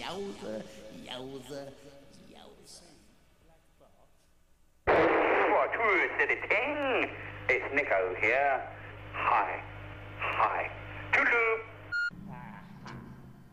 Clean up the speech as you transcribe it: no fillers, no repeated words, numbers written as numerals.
Yowza, yowza, yowza. What, who's the ting? It's Nico here. Hi.